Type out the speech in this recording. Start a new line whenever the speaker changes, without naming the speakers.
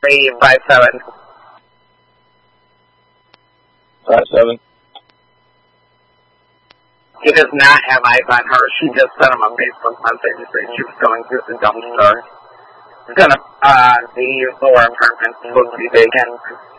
357.
57.
He does not have eyes on her. She just sent him a Facebook message that she was going through the dumpster. He's gonna, the lower apartment's supposed to be vacant.